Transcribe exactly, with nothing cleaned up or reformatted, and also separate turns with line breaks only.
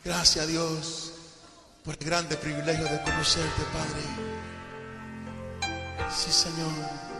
Gracias a Dios por el grande privilegio de conocerte, Padre. Sí, Señor.